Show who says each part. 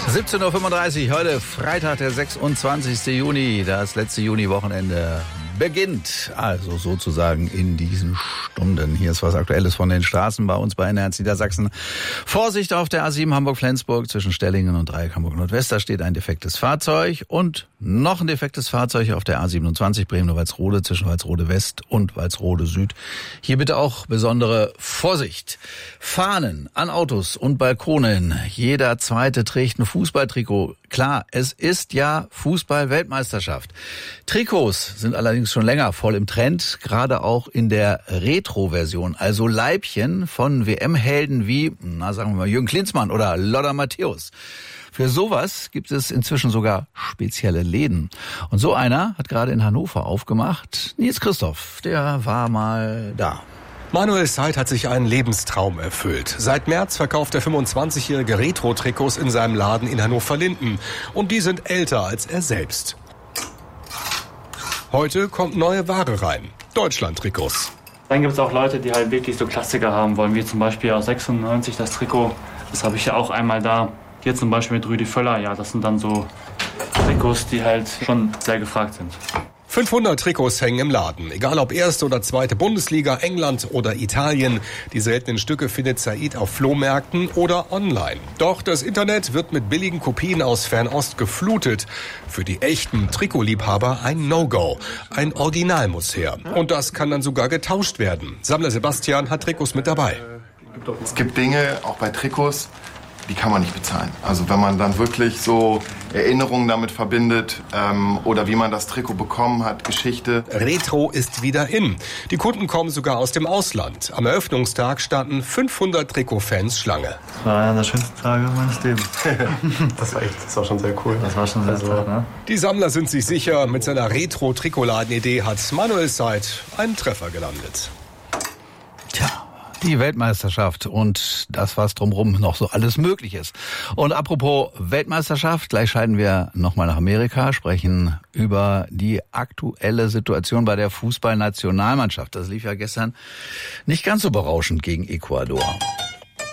Speaker 1: 17:35 Uhr, heute Freitag, der 26. Juni, das letzte Juni-Wochenende beginnt. Also sozusagen in diesen Stunden. Hier ist was Aktuelles von den Straßen bei uns bei NRZ Niedersachsen. Vorsicht auf der A7 Hamburg-Flensburg zwischen Stellingen und Dreieck Hamburg-Nordwest. Da steht ein defektes Fahrzeug und noch ein defektes Fahrzeug auf der A27 Bremen-Walsrode zwischen Walsrode West und Walsrode Süd. Hier bitte auch besondere Vorsicht. Fahnen an Autos und Balkonen. Jeder Zweite trägt ein Fußballtrikot. Klar, es ist ja Fußball-Weltmeisterschaft. Trikots sind allerdings schon länger voll im Trend, gerade auch in der Retro-Version. Also Leibchen von WM-Helden wie, sagen wir mal, Jürgen Klinsmann oder Lothar Matthäus. Für sowas gibt es inzwischen sogar spezielle Läden. Und so einer hat gerade in Hannover aufgemacht. Nils Christoph, der war mal da.
Speaker 2: Manuel Seid hat sich einen Lebenstraum erfüllt. Seit März verkauft der 25-jährige Retro-Trikots in seinem Laden in Hannover-Linden. Und die sind älter als er selbst. Heute kommt neue Ware rein. Deutschland-Trikots.
Speaker 3: Dann gibt es auch Leute, die halt wirklich so Klassiker haben wollen, wie zum Beispiel aus 96 das Trikot. Das habe ich ja auch einmal da. Hier zum Beispiel mit Rüdi Völler. Ja, das sind dann so Trikots, die halt schon sehr gefragt sind.
Speaker 2: 500 Trikots hängen im Laden. Egal ob erste oder zweite Bundesliga, England oder Italien. Die seltenen Stücke findet Said auf Flohmärkten oder online. Doch das Internet wird mit billigen Kopien aus Fernost geflutet. Für die echten Trikotliebhaber ein No-Go. Ein Original muss her. Und das kann dann sogar getauscht werden. Sammler Sebastian hat Trikots mit dabei.
Speaker 4: Es gibt Dinge, auch bei Trikots, die kann man nicht bezahlen. Also wenn man dann wirklich so Erinnerungen damit verbindet oder wie man das Trikot bekommen hat, Geschichte.
Speaker 2: Retro ist wieder in. Die Kunden kommen sogar aus dem Ausland. Am Eröffnungstag standen 500 Trikot-Fans Schlange.
Speaker 3: Das war einer der schönsten Tage meines Lebens.
Speaker 5: Das war schon sehr cool.
Speaker 3: Das war schon sehr toll, ne?
Speaker 2: Die Sammler sind sich sicher, mit seiner Retro-Trikotladen-Idee hat Manuel Seid einen Treffer gelandet.
Speaker 1: Tja. Die Weltmeisterschaft und das, was drumherum noch so alles möglich ist. Und apropos Weltmeisterschaft, gleich schalten wir nochmal nach Amerika, sprechen über die aktuelle Situation bei der Fußballnationalmannschaft. Das lief ja gestern nicht ganz so berauschend gegen Ecuador.